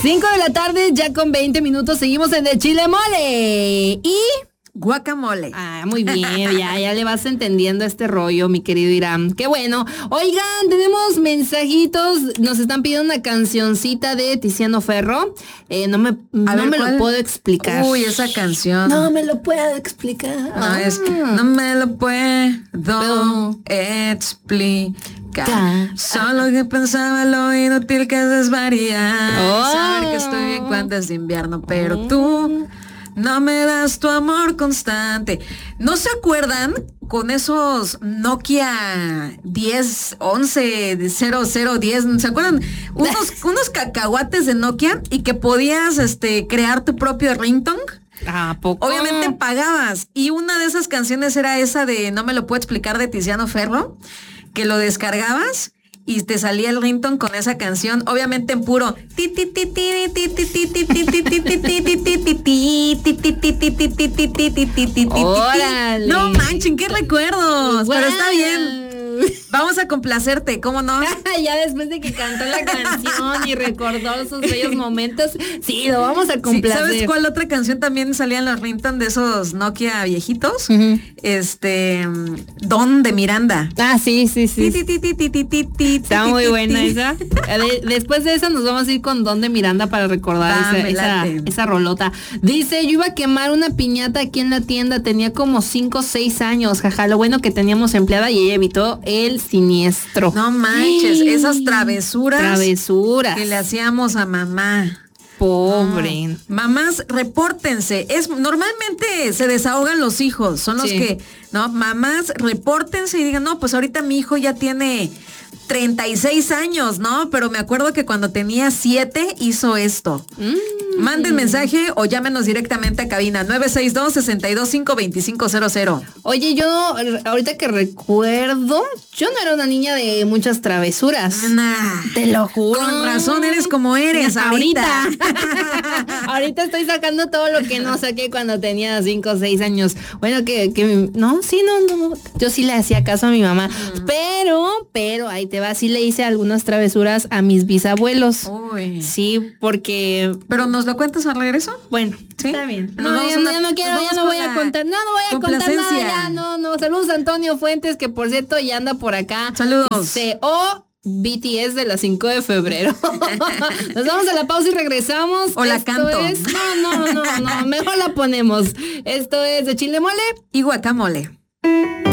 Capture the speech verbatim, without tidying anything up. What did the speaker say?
cinco de la tarde, ya con veinte minutos, seguimos en De Chile Mole. Y... guacamole. Ah, muy bien, ya, ya le vas entendiendo este rollo, mi querido Irán. Qué bueno. Oigan, tenemos mensajitos. Nos están pidiendo una cancioncita de Tiziano Ferro. Eh, no me, no ver, me lo ¿cuál? puedo explicar. Uy, esa canción. No me lo puedo explicar. No, Ah. es que no me lo puedo No. explicar. Solo que pensaba lo inútil que es desvariar. Oh. Saber que estoy bien cuando es de invierno, pero tú no me das tu amor constante. ¿No se acuerdan con esos Nokia diez, once, cero cero diez? ¿Se acuerdan? Unos, unos cacahuates de Nokia y que podías este, crear tu propio ringtone. ¿A poco? Obviamente pagabas. Y una de esas canciones era esa de No me lo puedo explicar, de Tiziano Ferro, que lo descargabas y te salía el ringtone con esa canción, obviamente en puro. ¡Órale! No manchen, qué recuerdos. Pero está bien. Vamos a complacerte, ¿cómo no? Ya después de que cantó la canción y recordó sus bellos momentos, sí, lo vamos a complacer. Sí, ¿sabes cuál otra canción también salía en los ringtones de esos Nokia viejitos? Uh-huh. Este, Don de Miranda. Ah, sí, sí, sí. Está muy buena esa. De, después de esa nos vamos a ir con Don de Miranda para recordar Dame, esa, esa, esa rolota. Dice, yo iba a quemar una piñata aquí en la tienda, tenía como cinco o seis años, jaja, lo bueno que teníamos empleada y ella evitó el siniestro. No manches, ¡ay! Esas travesuras. Travesuras. Que le hacíamos a mamá. Pobre. No. Mamás, repórtense. Es normalmente se desahogan los hijos, son los sí. que, no, mamás, repórtense y digan, no, pues ahorita mi hijo ya tiene treinta y seis años, ¿no? Pero me acuerdo que cuando tenía siete hizo esto. Mm. Manden mensaje o llámenos directamente a cabina nueve seis dos, seis dos cinco, dos cinco cero cero. Oye, yo ahorita que recuerdo, yo no era una niña de muchas travesuras. Nah, te lo juro. Con razón eres como eres ahorita. Ahorita, ahorita estoy sacando todo lo que no saqué cuando tenía cinco o seis años. Bueno, que, que no, sí, no, no. Yo sí le hacía caso a mi mamá. Mm. Pero, pero ahí te va, sí le hice algunas travesuras a mis bisabuelos. Uy. Sí, porque. Pero nos lo cuentas al regreso. Bueno, ¿sí? Está bien. No, no, ya, una, ya no quiero, ya no voy a contar. No, no voy a contar nada. Ya, no, no. Saludos a Antonio Fuentes, que por cierto ya anda por acá. Saludos. Dice, oh, B T S de la cinco de febrero. Nos vamos a la pausa y regresamos. O la Esto canto. Es, no, no, no, no. Mejor la ponemos. Esto es De Chile Mole y Guacamole.